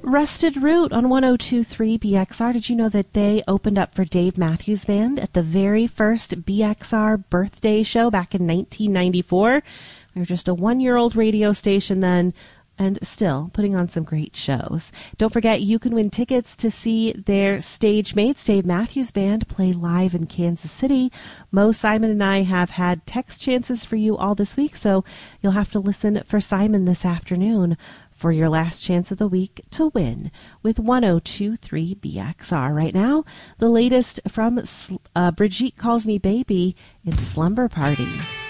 Rusted Root on 102.3 BXR. Did you know that they opened up for Dave Matthews Band at the very first BXR birthday show back in 1994? We were just a one-year-old radio station then, and still putting on some great shows. Don't forget, you can win tickets to see their stage mates, Dave Matthews Band, play live in Kansas City. Mo, Simon, and I have had text chances for you all this week, so you'll have to listen for Simon this afternoon for your last chance of the week to win with 102.3 BXR. Right now, the latest from Brigitte Calls Me Baby in Slumber Party.